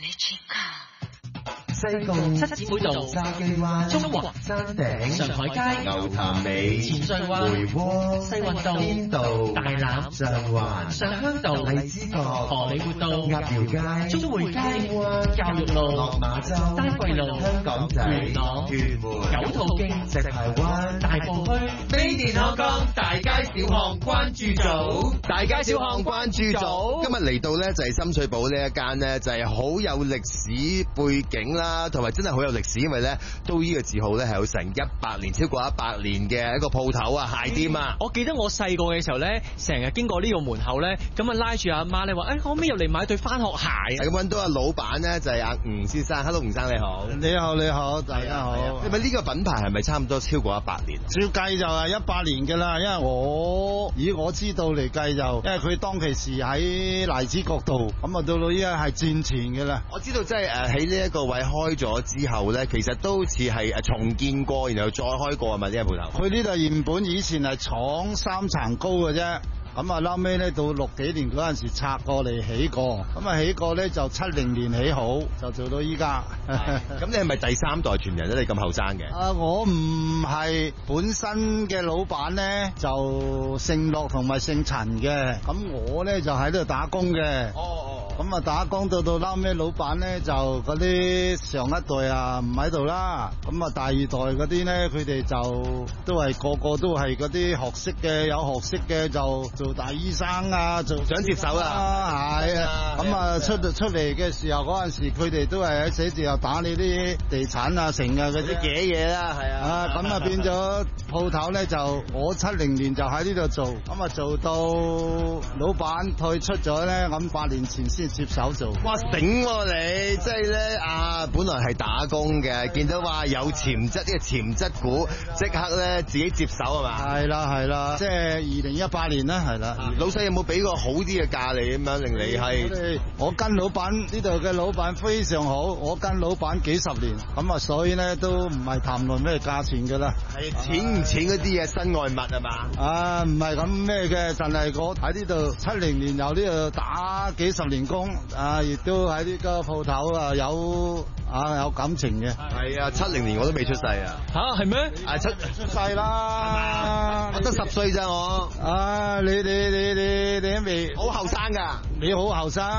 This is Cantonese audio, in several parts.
西貢七姊妹道、筲箕灣、中環山頂、上海街、牛潭尾、前瑞灣、梅窩、西運道、天道、大欖、上環、上鄉道、荔枝角、荷里活道、鴨寮街、中匯街、教育路、落馬洲、丹桂路、香港仔、元朗、屯門、九肚徑、石排灣、大埔墟、飛電香港大街小巷關注組， 大街小巷關注組。今日嚟到咧就係深水埗呢一間咧就係好有歷史背景啦。同埋真係好有歷史，因為咧都呢個字號咧係有成100年，超過100年嘅一個鋪頭啊，鞋店啊。 我記得我細個嘅時候咧，成日經過呢個門口咧，咁啊拉住阿媽咧話，可唔可以入嚟買對翻學鞋啊？ 咁揾到阿老闆咧就係阿吳先生。Hello， 吳生你好。 你好，大家好。 係咪呢個品牌係咪差唔多超過100年？ 照計就係100年㗎啦，因為以我知道嚟計就，因為佢當其時喺荔枝角度，咁啊到到依家係戰前㗎啦。 我知道即係喺呢一個位開咗之後咧，其實都似係重建過，然後再開過係咪呢個鋪頭？ 佢呢度原本以前係廠3層高嘅啫。咁啊，後尾咧到60幾年嗰陣時拆過嚟起過，咁啊起過咧就70年起好，就做到依家。 咁你係咪第3代傳人咧？你咁後生嘅？ 我唔係本身嘅老闆咧，就姓駱同埋姓陳嘅，咁我咧就喺度打工嘅。咁啊打工到後尾老闆咧就嗰啲上一代啊唔喺度啦，咁啊第二代嗰啲咧佢哋就都係個個都係嗰啲學識嘅，有學識嘅就做大醫生啊，做想接手啦， 係啊，咁啊出嚟嘅時候嗰陣時佢哋都係喺寫字樓打你啲地產啊成啊嗰啲嘢啦，係啊， 咁啊變咗鋪頭咧就我70年就喺呢度做，咁啊做到老闆退出咗咧，咁8年前先接手做。 哇頂喎你，即係咧本來係打工嘅，見到話有潛質，呢個潛質股即刻咧自己接手係嘛？ 係啦，即係2018年啦，係啦。 老細有冇俾個好啲嘅價你咁樣令你係？ 我跟老闆呢度嘅老闆非常好，我跟老闆幾十年，咁啊所以咧都唔係談論咩價錢㗎啦。 係錢唔錢嗰啲嘢身外物係嘛？ 唔係咁咩嘅，但係我喺呢度70年由呢度打幾十年工，亦都喺呢個鋪頭有感情嘅。 係啊，70年我都未出世啊。 係咩？ 出世啦， 我得10歲咋我。 你都未好後生㗎。 你好後生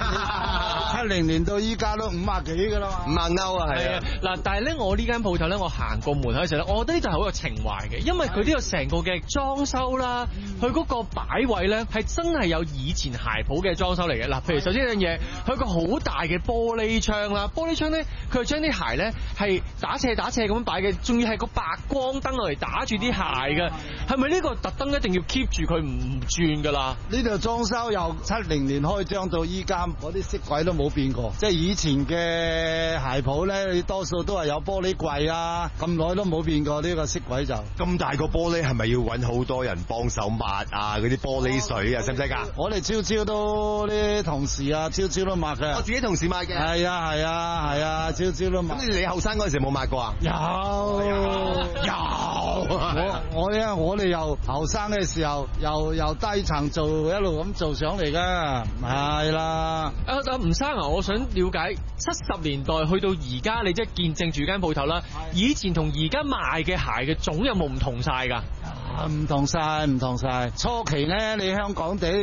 ，70年到依家都50幾㗎啦嘛。 50歐啊，係啊。 嗱，但係咧，我呢間鋪頭咧，我行過門口嘅時候咧，我覺得呢度係好有情懷嘅，因為佢呢個成個嘅裝修啦，佢嗰個擺位咧係真係有以前鞋鋪嘅裝修嚟嘅。嗱，譬如首先一樣嘢，佢個好大嘅玻璃窗啦，玻璃窗咧，佢係將啲鞋咧係打斜咁樣擺嘅，仲要係個白光燈落嚟打住啲鞋嘅，係咪呢個特登一定要 keep 住佢唔轉㗎啦？ 呢度裝修由70年開張到依家，嗰啲色軌都冇變過。即係以前嘅鞋鋪咧，你多數都係有玻璃櫃啊，咁耐都冇變過呢個色軌就。 咁大個玻璃係咪要揾好多人幫手抹啊？嗰啲玻璃水啊，使唔使㗎？ 我哋朝都啲同事啊，朝都抹嘅。 我自己同事抹嘅。 係啊，朝都抹。 咁你後生嗰陣時冇抹過啊？ 有。我哋由後生嘅時候，由低層做一路咁做上嚟㗎，係啦。 吳生啊，我想了解70年代去到而家，你即係見證住間鋪頭啦。以前同而家賣嘅鞋嘅種有冇唔同晒㗎？ 唔同晒。初期咧，你香港地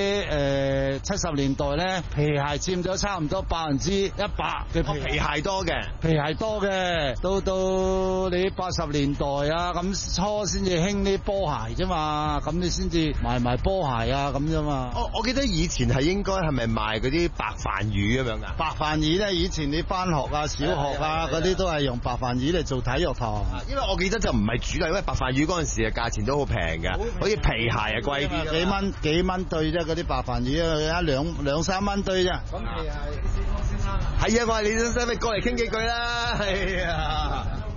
70年代咧，皮鞋佔咗差唔多100%嘅皮鞋多嘅。 皮鞋多嘅，到你80年代啊，咁初先至興啲波鞋啫嘛，咁你先至賣波鞋啊咁啫嘛。 我記得以前係應該係咪賣嗰啲白飯魚咁樣㗎？ 白飯魚咧，以前你返學啊、小學啊嗰啲都係用白飯魚嚟做體育堂。 因為我記得就唔係主流，因為白飯魚嗰陣時嘅價錢都好平㗎，好似皮鞋啊貴啲， 幾蚊對啫，嗰啲白飯魚啊，兩三蚊對啫。咁皮鞋先啦。 係啊，我話你使唔使過嚟傾幾句啦？係啊。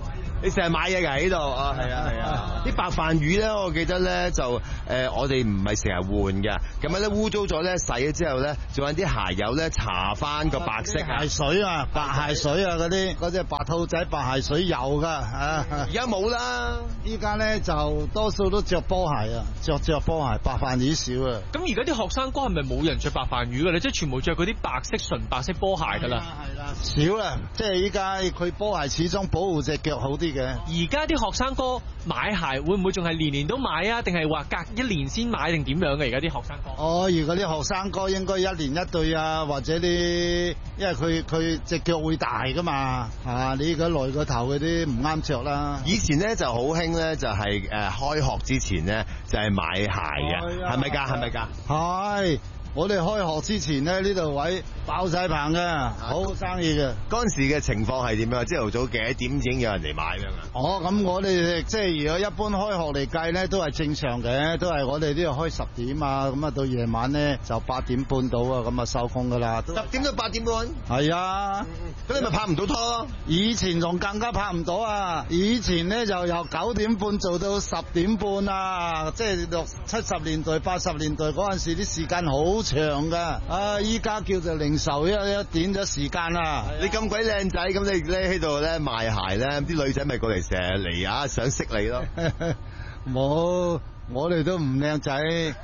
你成日買嘢㗎喺度啊？係啊！啲白飯魚咧，我記得咧就我哋唔係成日換嘅，咁樣咧污糟咗咧洗咗之後咧，仲有啲鞋油咧搽翻個白色鞋水啊，白鞋水啊嗰隻白兔仔白鞋水有㗎啊！ 而家冇啦， 依家咧就多數都着波鞋啊，着波鞋，白飯魚少啊。 咁而家啲學生哥係咪冇人着白飯魚㗎？你即係全部着嗰啲白色純白色波鞋㗎啦？ 係啦，少啦，即係依家佢波鞋始終保護隻腳好啲嘅。 而家啲學生哥買鞋會唔會仲係年年都買啊？定係話隔一年先買定點樣嘅？而家啲學生哥？ 哦，如果啲學生哥應該一年一對啊，或者啲，因為佢隻腳會大㗎嘛，你而家來個頭嗰啲唔啱着啦。 以前咧就好興咧，就係開學之前咧就係買鞋嘅，係咪㗎？係咪㗎？ 係。我哋開學之前咧，呢度位爆晒棚嘅，好生意嘅。 嗰陣時嘅情況係點樣？朝頭早幾點已經有人嚟買咁啊？ 哦，咁我哋即係如果一般開學嚟計咧，都係正常嘅，都係我哋呢度開10點啊，咁啊到夜晚咧就8點半到啊，咁啊收工噶啦。 10點到8點半？係啊。 咁你咪拍唔到拖咯？ 以前仲更加拍唔到啊！以前咧就由9點半做到10點半啊，即係70年代、80年代嗰陣時啲時間好長噶，依家叫做零售一點咗時間啦。 你咁鬼靚仔，咁你喺度咧賣鞋咧，啲女仔咪過嚟成日嚟啊，想識你咯。 冇。我哋都唔靚仔，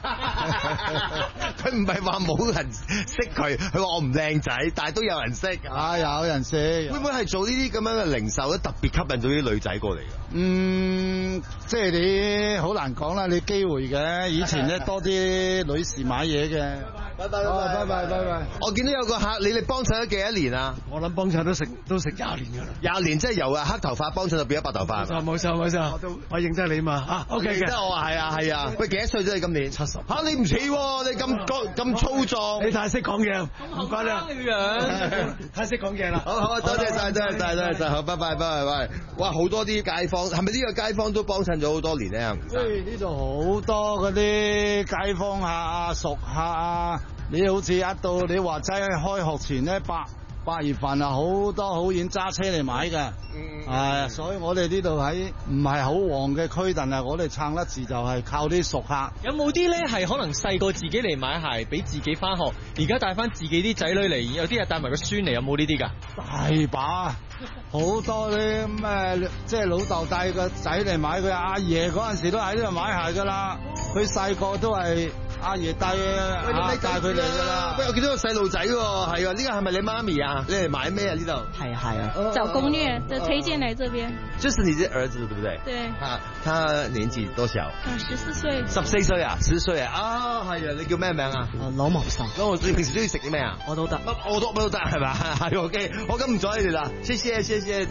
佢唔係話冇人識佢，佢話我唔靚仔，但係都有人識。 有人識。 會唔會係做呢啲咁樣嘅零售咧，特別吸引到啲女仔過嚟㗎？ 即係你好難講啦，你機會嘅。以前咧多啲女士買嘢嘅。拜拜。 我見到有個客，你哋幫襯咗幾多年啊？ 我諗幫襯都食20年㗎啦。 20年即係由黑頭髮幫襯到變咗白頭髮。 冇錯。我認得你嘛？OK 嘅。 認得我係啊。喂，幾多歲啫？你今年 70。 你唔似喎，你咁粗壯。 你太識講嘢，唔該啦。太識講嘢啦。 好，多謝晒，好，拜拜。哇，好多啲街坊，係咪呢個街坊都幫襯咗好多年咧？ 呢度好多嗰啲街坊客啊、熟客啊，你好似一到你話齋開學前咧8月份啊，好多好遠揸車嚟買㗎，所以我哋呢度喺唔係好旺嘅區，但係我哋撐得住就係靠啲熟客。 有冇啲咧係可能細個自己嚟買鞋，俾自己翻學，而家帶翻自己啲仔女嚟，有啲人帶埋個孫嚟，有冇呢啲㗎？ 大把，好多啲咩，即係老豆帶個仔嚟買，佢阿爺嗰陣時都喺呢度買鞋㗎啦，佢細個都係阿爺帶佢嚟㗎啦。 喂，我見到個細路仔喎，係啊，呢個係咪你媽咪啊？你嚟買咩啊？呢度係啊，找攻略就推薦嚟這邊。 這是你的兒子，對不對？ 對。 他年紀多小 ？14歲。 14歲啊，10歲啊。係啊，你叫咩名啊？ 老毛生。 你平時中意食啲咩啊？ 我都得。 我都得係嘛？係 OK， 我咁唔阻你哋啦，謝謝。